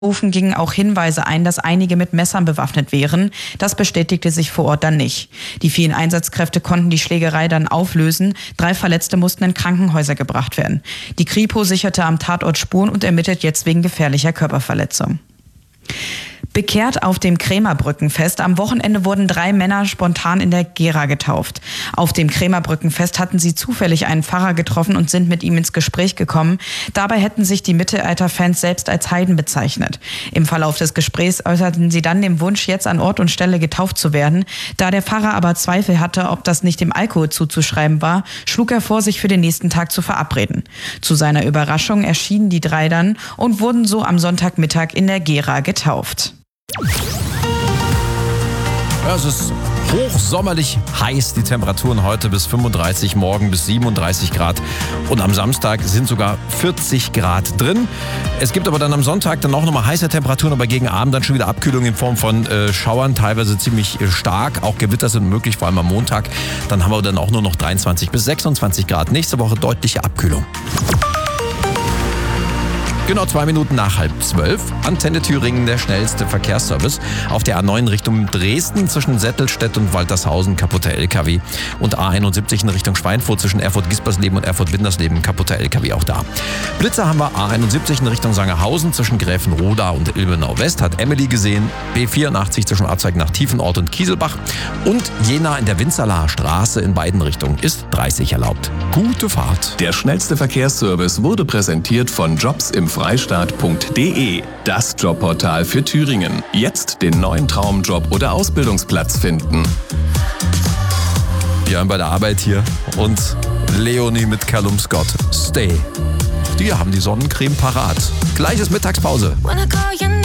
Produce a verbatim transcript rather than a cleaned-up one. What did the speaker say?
Rufen gingen auch Hinweise ein, dass einige mit Messern bewaffnet wären. Das bestätigte sich vor Ort dann nicht. Die vielen Einsatzkräfte konnten die Schlägerei dann auflösen. Drei Verletzte mussten in Krankenhäuser gebracht werden. Die Kripo sicherte am Tatort Spuren und ermittelt jetzt wegen gefährlicher Körperverletzung. Bekehrt auf dem Krämerbrückenfest. Am Wochenende wurden drei Männer spontan in der Gera getauft. Auf dem Krämerbrückenfest hatten sie zufällig einen Pfarrer getroffen und sind mit ihm ins Gespräch gekommen. Dabei hätten sich die Mittelalterfans selbst als Heiden bezeichnet. Im Verlauf des Gesprächs äußerten sie dann den Wunsch, jetzt an Ort und Stelle getauft zu werden. Da der Pfarrer aber Zweifel hatte, ob das nicht dem Alkohol zuzuschreiben war, schlug er vor, sich für den nächsten Tag zu verabreden. Zu seiner Überraschung erschienen die drei dann und wurden so am Sonntagmittag in der Gera getauft. Ja, es ist hochsommerlich heiß, die Temperaturen heute bis fünfunddreißig, morgen bis siebenunddreißig Grad und am Samstag sind sogar vierzig Grad drin. Es gibt aber dann am Sonntag dann auch nochmal heiße Temperaturen, aber gegen Abend dann schon wieder Abkühlung in Form von äh, Schauern, teilweise ziemlich äh, stark. Auch Gewitter sind möglich, vor allem am Montag. Dann haben wir dann auch nur noch dreiundzwanzig bis sechsundzwanzig Grad. Nächste Woche deutliche Abkühlung. Genau zwei Minuten nach halb zwölf. Antenne Thüringen, der schnellste Verkehrsservice. Auf der A neun Richtung Dresden zwischen Settelstedt und Waltershausen kaputter L K W. Und A einundsiebzig in Richtung Schweinfurt zwischen Erfurt-Gispersleben und Erfurt-Windersleben kaputter L K W auch da. Blitzer haben wir A einundsiebzig in Richtung Sangerhausen zwischen Gräfenroda und Ilmenau West. Hat Emily gesehen. B vierundachtzig zwischen Abzweig nach Tiefenort und Kieselbach. Und Jena in der Winzerlaher Straße in beiden Richtungen ist dreißig erlaubt. Gute Fahrt. Der schnellste Verkehrsservice wurde präsentiert von jobs im Freistaat punkt de, das Jobportal für Thüringen. Jetzt den neuen Traumjob oder Ausbildungsplatz finden. Wir haben bei der Arbeit hier und Leonie mit Callum Scott. Stay. Die haben die Sonnencreme parat. Gleiches Mittagspause.